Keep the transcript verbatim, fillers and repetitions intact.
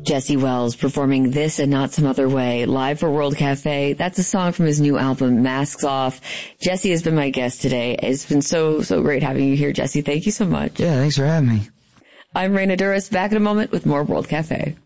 Jesse Wells performing This and Not Some Other Way live for World Cafe. That's a song from his new album, Masks Off. Jesse has been my guest today. It's been so, so great having you here, Jesse. Thank you so much. Yeah, thanks for having me. I'm Raina Duras, back in a moment with more World Cafe.